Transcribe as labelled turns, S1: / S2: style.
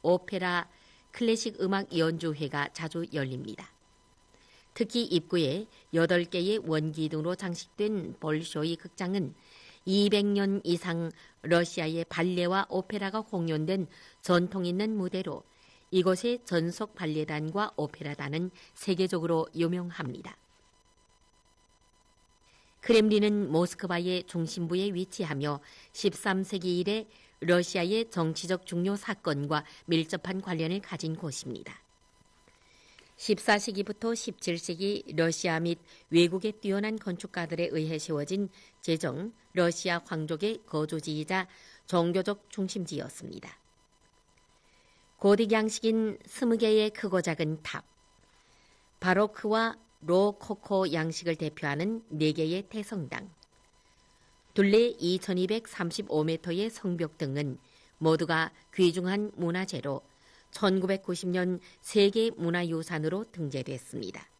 S1: 오페라, 클래식 음악 연주회가 자주 열립니다. 특히 입구에 8개의 원기둥으로 장식된 볼쇼이 극장은 200년 이상 러시아의 발레와 오페라가 공연된 전통 있는 무대로 이곳의 전속 발레단과 오페라단은 세계적으로 유명합니다. 크렘린은 모스크바의 중심부에 위치하며 13세기 이래 러시아의 정치적 중요 사건과 밀접한 관련을 가진 곳입니다. 14세기부터 17세기 러시아 및 외국의 뛰어난 건축가들에 의해 세워진 제정 러시아 황족의 거주지이자 종교적 중심지였습니다. 고딕 양식인 20개의 크고 작은 탑, 바로크와 로코코 양식을 대표하는 4개의 대성당, 둘레 2235m의 성벽 등은 모두가 귀중한 문화재로 1990년 세계문화유산으로 등재됐습니다.